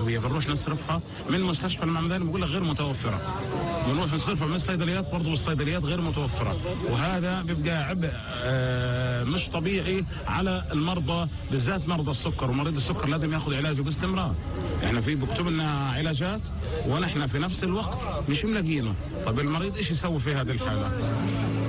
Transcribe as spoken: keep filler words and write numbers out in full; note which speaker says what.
Speaker 1: الادويه بنروح نصرفها من مستشفى المعمداني بيقول لك غير متوفره، بنروح نصرفها من الصيدليات برضه والصيدليات غير متوفره، وهذا بيبقى عبء آه مش طبيعي على المرضى، بالذات مرضى السكر، ومريض السكر لازم ياخذ علاجه باستمرار. احنا في بكتب لنا علاجات ونحن في نفس الوقت مش ملاقينه. طب المريض ايش يسوي في هذه الحاله؟